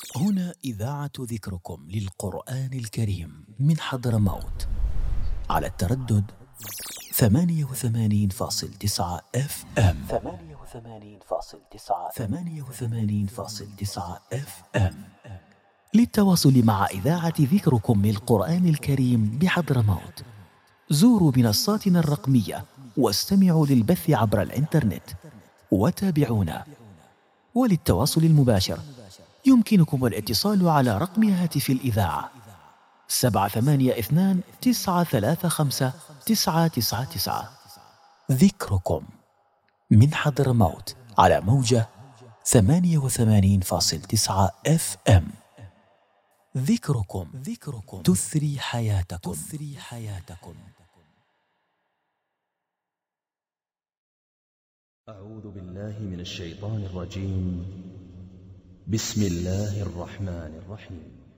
هنا إذاعة ذكركم للقرآن الكريم من حضرموت على التردد 88.9 FM. 88.9 FM. للتواصل مع إذاعة ذكركم للقرآن الكريم بحضرموت زوروا منصاتنا الرقمية واستمعوا للبث عبر الإنترنت وتابعونا. وللتواصل المباشر يمكنكم الاتصال على رقم هاتف الإذاعة 782-935-999. ذكركم من حضرموت على موجة 88.9 FM. ذكركم تثري حياتكم. أعوذ بالله من الشيطان الرجيم. بسم الله الرحمن الرحيم.